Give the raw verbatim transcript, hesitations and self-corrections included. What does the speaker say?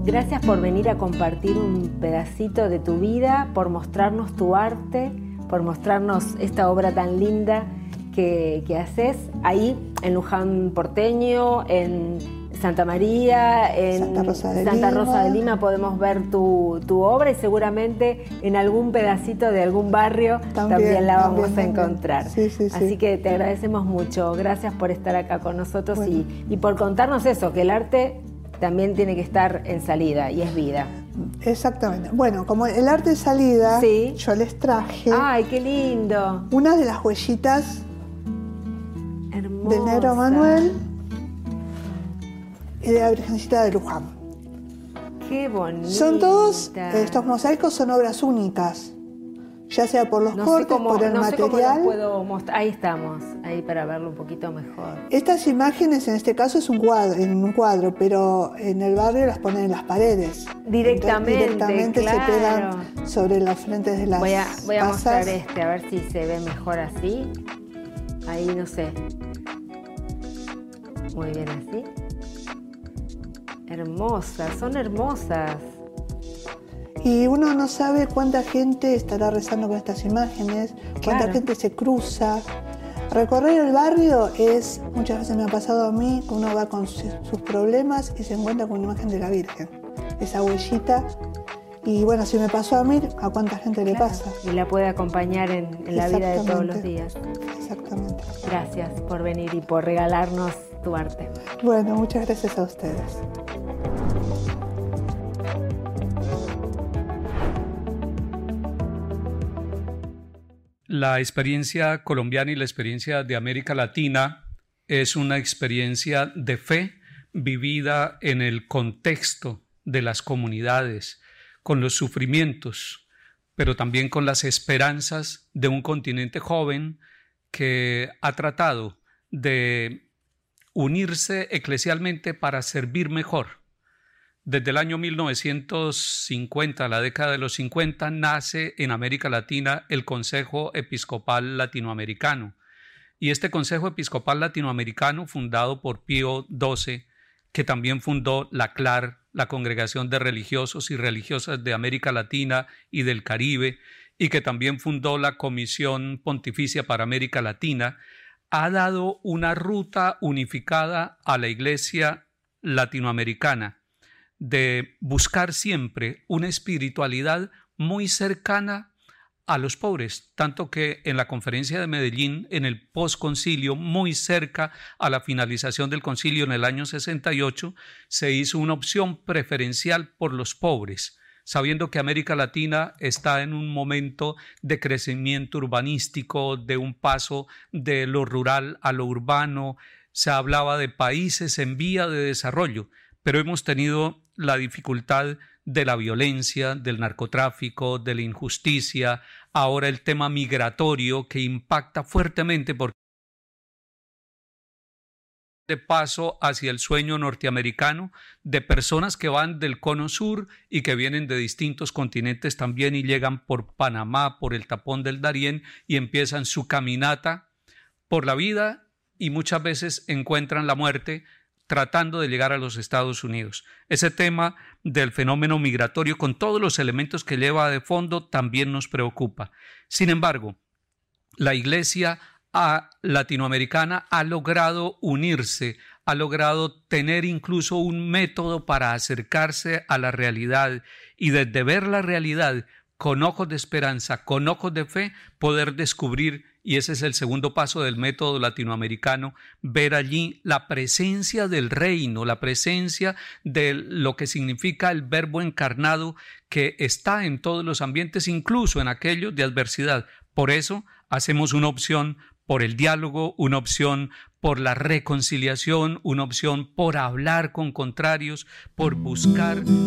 Gracias por venir a compartir un pedacito de tu vida, por mostrarnos tu arte, por mostrarnos esta obra tan linda que, que haces ahí en Luján porteño, en Santa María, en Santa Rosa de, Santa Lima. Rosa de Lima podemos ver tu, tu obra y seguramente en algún pedacito de algún barrio también, también la vamos también, a encontrar. Sí, sí, Así sí. que te agradecemos mucho. Gracias por estar acá con nosotros bueno. y, y por contarnos eso, que el arte también tiene que estar en salida y es vida. Exactamente. Bueno, como el arte de salida, sí. yo les traje... ¡Ay, qué lindo! Una de las huellitas Hermosa. del Negro Manuel y de la Virgencita de Luján. ¡Qué bonito! Son todos, estos mosaicos son obras únicas, ya sea por los no cortes, cómo, por el no material. Sé cómo los puedo mostrar. Ahí estamos, ahí para verlo un poquito mejor. Estas imágenes, en este caso, es un cuadro, en un cuadro, pero en el barrio las ponen en las paredes. Directamente, Entonces, directamente claro. se pegan sobre las frentes de las Voy a, voy a casas. mostrar este, a ver si se ve mejor así. Ahí, no sé. Muy bien así. Hermosas, son hermosas. Y uno no sabe cuánta gente estará rezando con estas imágenes, cuánta Claro. gente se cruza. Recorrer el barrio es, muchas veces me ha pasado a mí, que uno va con sus problemas y se encuentra con una imagen de la Virgen, esa huellita. Y bueno, si me pasó a mí, ¿a cuánta gente le Claro. pasa? Y la puede acompañar en, en la vida de todos los días. Exactamente. Gracias por venir y por regalarnos tu arte. Bueno, muchas gracias a ustedes. La experiencia colombiana y la experiencia de América Latina es una experiencia de fe vivida en el contexto de las comunidades, con los sufrimientos, pero también con las esperanzas de un continente joven que ha tratado de unirse eclesialmente para servir mejor. Desde el año mil novecientos cincuenta, la década de los cincuenta, nace en América Latina el Consejo Episcopal Latinoamericano. Y este Consejo Episcopal Latinoamericano, fundado por Pío doce, que también fundó la C L A R, la Congregación de Religiosos y Religiosas de América Latina y del Caribe, y que también fundó la Comisión Pontificia para América Latina, ha dado una ruta unificada a la Iglesia latinoamericana de buscar siempre una espiritualidad muy cercana a los pobres, tanto que en la conferencia de Medellín, en el posconcilio, muy cerca a la finalización del concilio en el año sesenta y ocho, se hizo una opción preferencial por los pobres, sabiendo que América Latina está en un momento de crecimiento urbanístico, de un paso de lo rural a lo urbano. Se hablaba de países en vía de desarrollo, pero hemos tenido la dificultad de la violencia, del narcotráfico, de la injusticia, ahora el tema migratorio que impacta fuertemente porque de paso hacia el sueño norteamericano de personas que van del cono sur y que vienen de distintos continentes también y llegan por Panamá, por el tapón del Darién y empiezan su caminata por la vida y muchas veces encuentran la muerte tratando de llegar a los Estados Unidos. Ese tema del fenómeno migratorio, con todos los elementos que lleva de fondo, también nos preocupa. Sin embargo, la Iglesia latinoamericana ha logrado unirse, ha logrado tener incluso un método para acercarse a la realidad y desde ver la realidad con ojos de esperanza, con ojos de fe, poder descubrir, y ese es el segundo paso del método latinoamericano, ver allí la presencia del reino, la presencia de lo que significa el verbo encarnado que está en todos los ambientes, incluso en aquellos de adversidad. Por eso hacemos una opción por el diálogo, una opción por la reconciliación, una opción por hablar con contrarios, por buscar